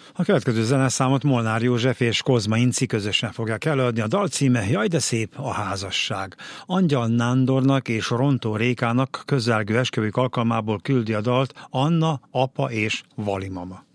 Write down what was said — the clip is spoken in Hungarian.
A következő zeneszámot Molnár József és Kozma Inci közösen fogják előadni. A dal címe Jaj de szép a házasság. Angyal Nándornak és Rontó Rékának közelgő esküvők alkalmából küldi a dalt Anna, apa és Vali mama.